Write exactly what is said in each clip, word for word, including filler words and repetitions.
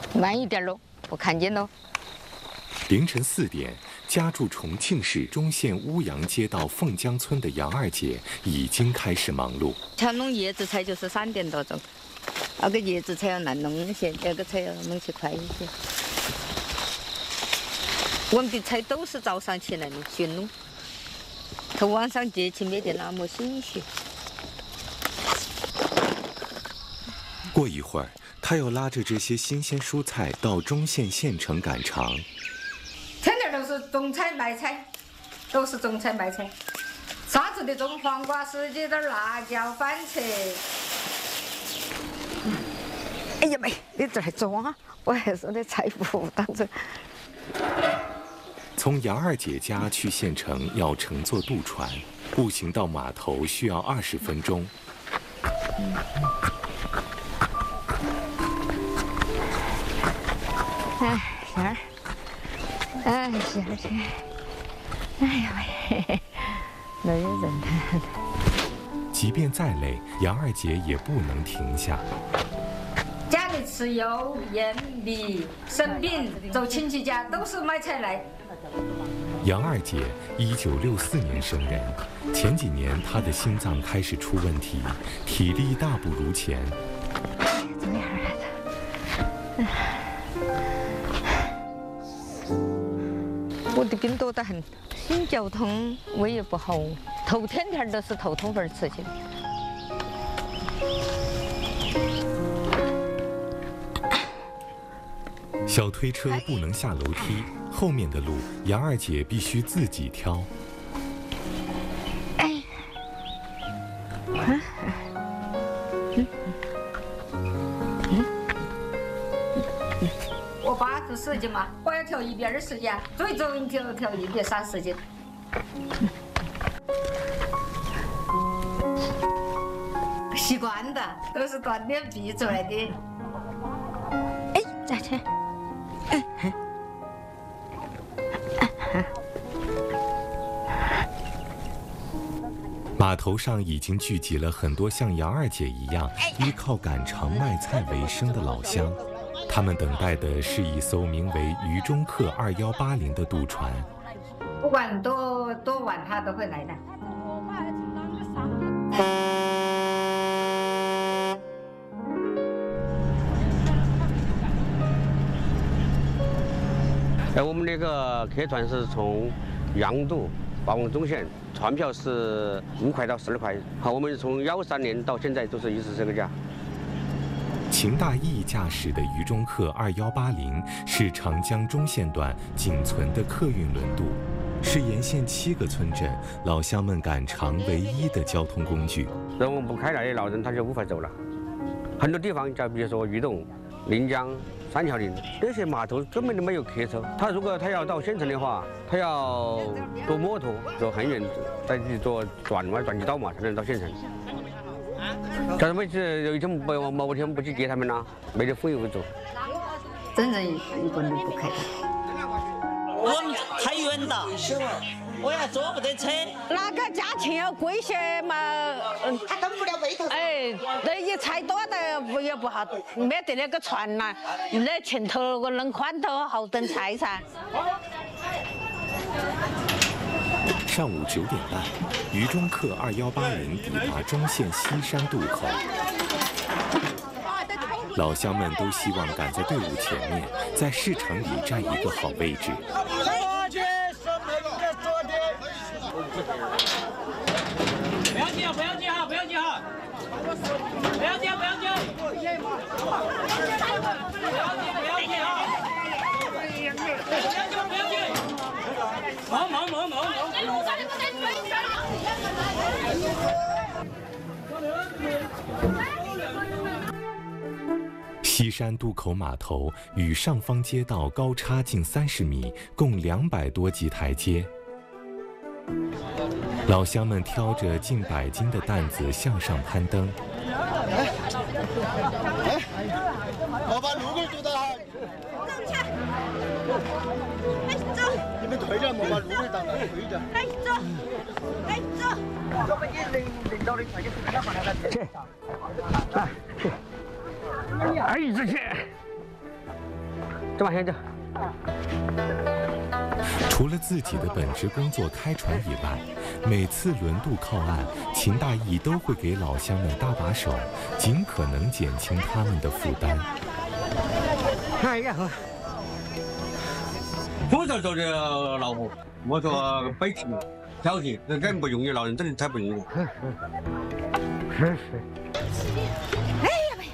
慢一点喽，不看见喽。 凌晨四点，家住重庆市忠县乌阳街道凤江村的杨二姐已经开始忙碌。 像弄叶子菜就是三点多钟，那个叶子菜要难弄些，这个菜要弄起快一些。我们的菜都是早上起来的巡弄，可晚上节气没得那么新鲜。 过一会儿，他又拉着这些新鲜蔬菜到忠县县城赶场。 天天都是种菜卖菜，都是种菜卖菜。啥子的种黄瓜、四季豆、辣椒、番茄。哎呀妹，你这还种啊？我还说的菜谱当中。 从杨二姐家去县城要乘坐渡船，步行到码头需要二十分钟。 哎，贤儿，哎，贤儿去，哎呀喂，哪有人呢？ 即便再累，杨二姐也不能停下。 家里吃油、盐、米，生病走亲戚家都是买菜来。 杨二姐一九六四年生人，前几年她的心脏开始出问题，体力大不如前。 怎么样，孩子？我的病多得很，心绞痛，胃也不好，头天天都是头痛粉吃起。 小推车不能下楼梯，后面的路杨二姐必须自己挑。 哎，嗯嗯嗯，我八十十斤嘛，我要调一百二十斤，最重调调一百三十斤。习惯的，都是锻炼逼出来的。哎，再去。 码头上已经聚集了很多像杨二姐一样依靠赶场卖菜为生的老乡，他们等待的是一艘名为“渝中客二幺八零”的渡船。 不管多多晚，他都会来的。 呃，我们那个客船是从杨渡发往忠县，船票是五块到十二块。好，我们从幺三年到现在都是一直这个价。 秦大义驾驶的渝中客二幺八零是长江中线段仅存的客运轮渡，是沿线七个村镇老乡们赶场唯一的交通工具。 如果我们不开那的老人，他就无法走了。很多地方，就比如说渝洞、临江、三桥岭那些码头根本就没有客车。他如果他要到县城的话，他要坐摩托，坐很远，再去坐转嘛转机道嘛，才能到县城。但是每次有一天某某天不去接他们了，没得风油走。 真正一个人不开的。 我们太远了，我要坐不得车。 那个价钱要贵些嘛，嗯， 他登不了背头。 哎，那一菜多的不也不好，没得那个船呐，那前头个弄宽头好等菜噻。 上午九点半，渝中客二幺八零抵达忠县西山渡口。老乡们都希望赶在队伍前面，在市场里占一个好位置。 不要急啊！不要急哈！不要急哈！不要急！不要急！不要急！不要急啊！不要急！不要急！忙忙忙忙忙！ 西山渡口码头与上方街道高差近三十米，共两百多级台阶。老乡们挑着近百斤的担子向上攀登。 哎，哎，我把路给堵到哈。你们退点，莫把路给挡了，退点。来走，来走。我们你领领导的快点去，哪放那个去？来，去。 哎，这些。 这往前走。 除了自己的本职工作开船以外，每次轮渡靠岸，秦大义都会给老乡们搭把手，尽可能减轻他们的负担。 哎呀，扶着走的老虎，我说背起挑起，这真不容易，老人真的太不容易了。是是。 哎呀妈呀！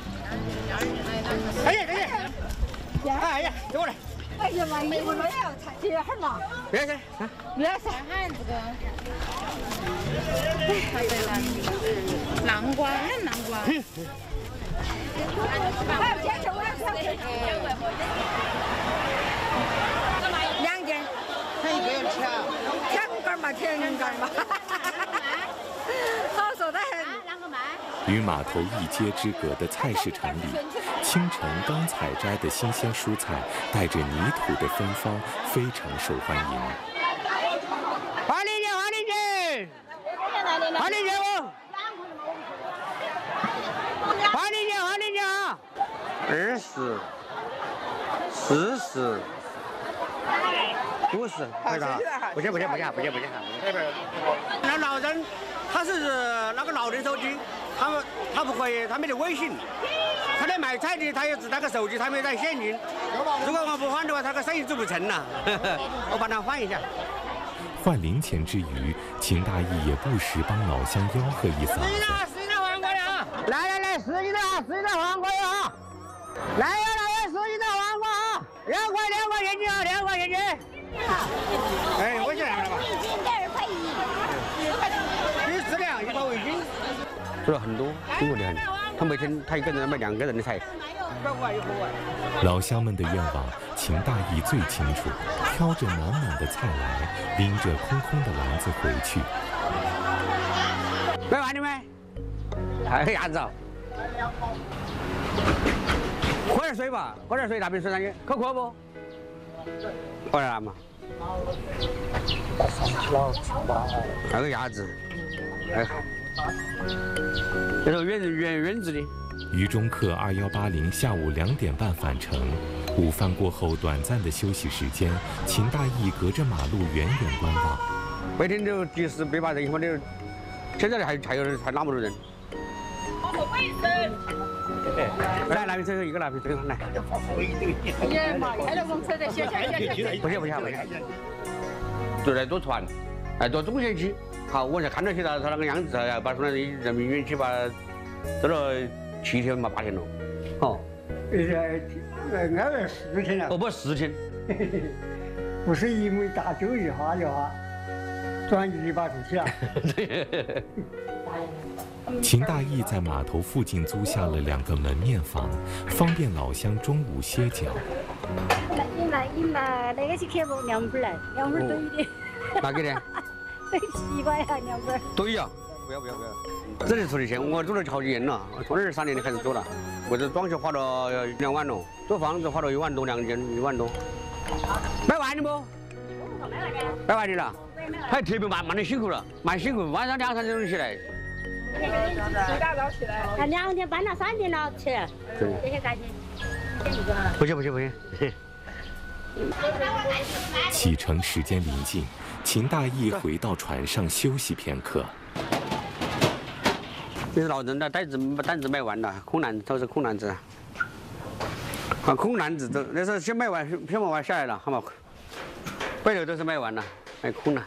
哎呀哎呀！哎呀，给我来！ 哎呀妈呀！没我没有才这哈嘛。 别别， 别啥？ 南瓜，南瓜。 两件。 他一个人吃啊？ 两根嘛，甜两根嘛。好说的很。 与码头一街之隔的菜市场里，清晨刚采摘的新鲜蔬菜带着泥土的芬芳，非常受欢迎。 花丽姐，花丽姐，花丽姐哦，花丽姐，花丽姐啊，二十，四十，五十，快点，不行不行不行不行不行。那老人他是那个老人手机。他们他不可以，他没得微信，他来卖菜的，他也只带个手机，他没带现金。如果我不换的话，他个生意做不成了。我帮他换一下。 换零钱之余，秦大义也不时帮老乡吆喝一嗓子。 十斤的黄瓜呀！来来来，十斤的啊，十斤的黄瓜呀！来呀来呀，十斤的黄瓜啊！两块两块钱斤啊，两块钱斤。哎，我就来了吧。一斤二块一。一十两，一块五斤。做了很多，辛苦的很。他每天他一个人卖两个人的菜。 老乡们的愿望，秦大义最清楚。挑着满满的菜来，拎着空空的篮子回去。 卖完了没？还有鸭子。喝点水吧，喝点水，拿瓶水上去，口渴不？喝点嘛。还有个鸭子，哎。这是原原原制的。 渝中客二幺八零下午两点半返程，午饭过后短暂的休息时间，秦大义隔着马路远远观望。 每天都及时别把人或者现在还还有还那么多人。来，那边车一个那边车来。 也嘛，开了公车的小小小小。 不行不行不行，就来坐船，哎，坐中线去。好，我才看到起他他那个样子，要把从那人民园区把走了七天嘛八天了，哦。 呃，二月四天了。 哦不，四天。 不是因为大酒一下的话，转移把出去了。 秦大义在码头附近租下了两个门面房，方便老乡中午歇脚。 你买你买那个是开不两份来，两份对的。 哪个的？ 对西瓜呀，两份。 对呀。不要不要不要！这里出的钱，我做了好几年了，从二三年就开始做了，为这装修花了两万多，做房子花了一万多，两间一万多。卖完了不？卖完的了，还特别蛮蛮的辛苦了，蛮辛苦，晚上两三点钟起来。 一大早起来。啊，两点半到三点了起来。这些感情。 不行不行不行。 启程时间临近，秦大义回到船上休息片刻。 这是老人的袋子，担子卖完了，空篮子都是空篮子。啊，空篮子都那时候先卖完，先卖完下来了，好嘛？背头都是卖完了，卖空了。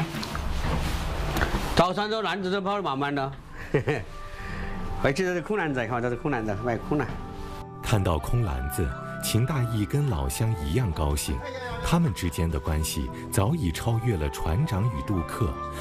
早上这篮子都跑得满满的，回去都是空篮子，看这是空篮子，卖空了。 看到空篮子，秦大义跟老乡一样高兴，他们之间的关系早已超越了船长与渡客。